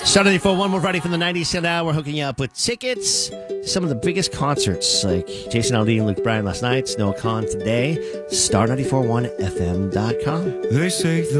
Star 94.1, we're ready for the 90s and now we're hooking you up with tickets to some of the biggest concerts like Jason Aldean and Luke Bryan last night, Noah Khan today, star941fm.com. They say